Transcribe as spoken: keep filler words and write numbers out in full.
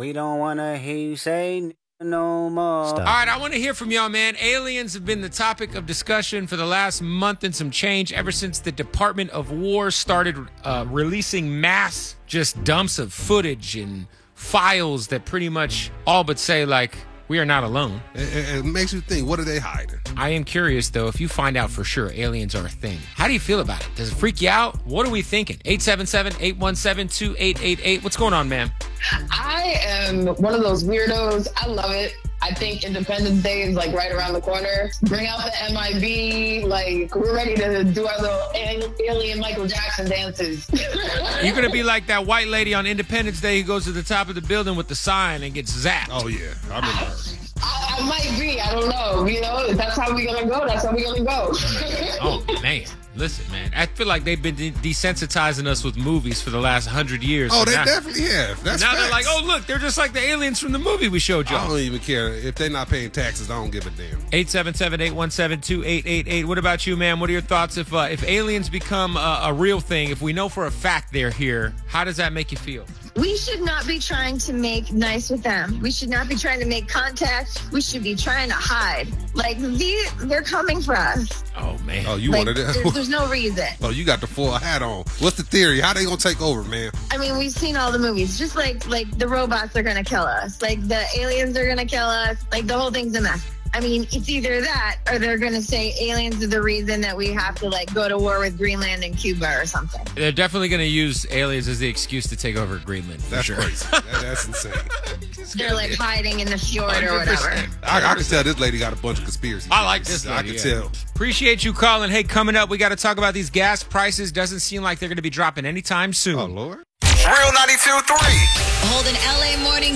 We don't want to hear you say no more. Stop. All right, I want to hear from y'all, man. Aliens have been the topic of discussion for the last month and some change ever since the Department of War started uh, releasing mass just dumps of footage and files that pretty much all but say, like, we are not alone. It, it makes you think, what are they hiding? I am curious, though, if you find out for sure aliens are a thing, how do you feel about it? Does it freak you out? What are we thinking? eight seven seven, eight one seven, two eight eight eight. What's going on, man? I am one of those weirdos. I love it. I think Independence Day is like right around the corner. Bring out the M I B. Like, we're ready to do our little alien Michael Jackson dances. You're going to be like that white lady on Independence Day who goes to the top of the building with the sign and gets zapped. Oh, yeah. I remember her. I, I might be. I don't know. You know, if that's how we're going to go, that's how we're going to go. Oh, man. Listen, man, I feel like they've been de- desensitizing us with movies for the last hundred years. Oh, so they now, definitely have. That's now facts. they're like, oh, look, they're just like the aliens from the movie we showed I y'all. don't even care. If they're not paying taxes, I don't give a damn. eight seven seven, eight one seven, two eight eight eight. What about you, man? What are your thoughts if uh, if aliens become a, a real thing, if we know for a fact they're here, how does that make you feel? We should not be trying to make nice with them. We should not be trying to make contact. We should be trying to hide. Like, these, they're coming for us. Oh, man. Oh, you Like, wanted it? there's, there's no reason. Oh, you got the full hat on. What's the theory? How they gonna take over, man? I mean, we've seen all the movies. Just like like the robots are gonna kill us. Like the aliens are gonna kill us. Like the whole thing's a mess. I mean, it's either that or they're gonna say aliens are the reason that we have to like go to war with Greenland and Cuba or something. They're definitely going to use aliens as the excuse to take over Greenland. For That's sure. crazy. That, that's insane. They're like hiding in the fjord or whatever. I, I can tell this lady got a bunch of conspiracies. I like this I lady, can yeah. tell. Appreciate you calling. Hey, coming up, we got to talk about these gas prices. Doesn't seem like they're going to be dropping anytime soon. Oh, Lord. Real ninety-two point three. Hold an L A morning